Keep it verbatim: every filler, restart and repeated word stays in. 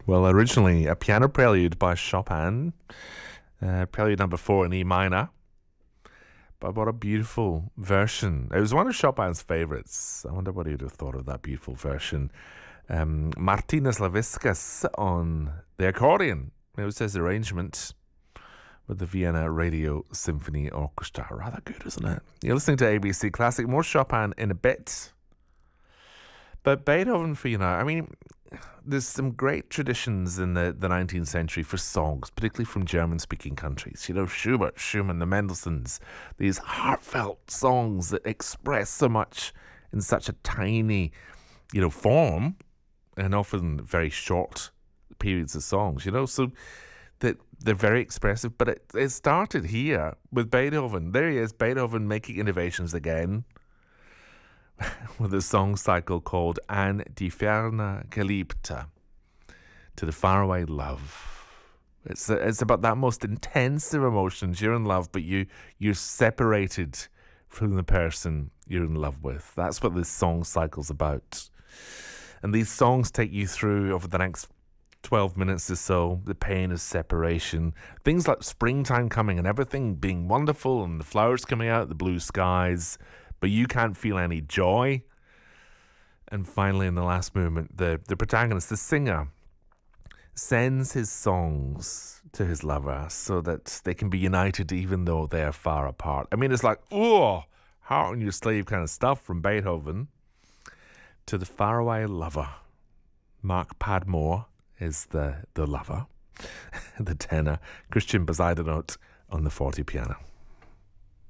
Well, originally a piano prelude by Chopin, uh, prelude number four in E minor. But what a beautiful version. It was one of Chopin's favorites. I wonder what he'd have thought of that beautiful version. Um, Martina Slaviskas on the accordion. It was his arrangement with the Vienna Radio Symphony Orchestra. Rather good, isn't it? You're listening to A B C Classic. More Chopin in a bit. But Beethoven, for you know, I mean, there's some great traditions in the, the nineteenth century for songs, particularly from German-speaking countries. You know, Schubert, Schumann, the Mendelssohns, these heartfelt songs that express so much in such a tiny, you know, form, and often very short periods of songs, you know, so that they're very expressive. But it, it started here with Beethoven. There he is, Beethoven making innovations again, with a song cycle called An die ferne Geliebte, to the faraway love. It's it's about that most intense of emotions. You're in love, but you you're separated from the person you're in love with. That's what this song cycle's about. And these songs take you through over the next twelve minutes or so, the pain of separation. Things like springtime coming and everything being wonderful and the flowers coming out, the blue skies, but you can't feel any joy. And finally, in the last movement, the, the protagonist, the singer, sends his songs to his lover so that they can be united even though they are far apart. I mean, it's like, oh, heart on your sleeve kind of stuff from Beethoven. To the faraway lover. Mark Padmore is the, the lover, the tenor. Christian Bezuidenhout on the forte piano.